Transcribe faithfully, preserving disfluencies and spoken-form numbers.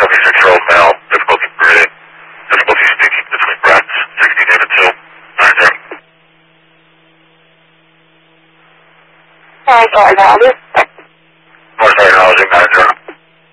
Difficulty six-year-old male. Difficulty breathing. Difficulty speaking between breaths. sixty David two. nine zero. Sorry, sorry,